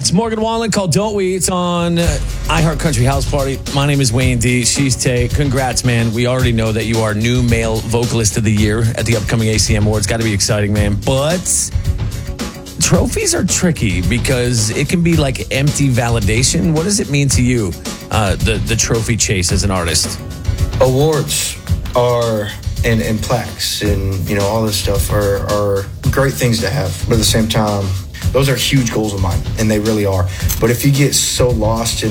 It's Morgan Wallen called Don't We? It's on iHeart Country House Party. My name is Wayne D. She's Tay. Congrats, man. We already know that you are new male vocalist of the year at the upcoming ACM Awards. Got to be exciting, man. But trophies are tricky because it can be like empty validation. What does it mean to you, the trophy chase as an artist? Awards are and plaques and all this stuff are great things to have, but at the same time, those are huge goals of mine, and they really are. But if you get so lost in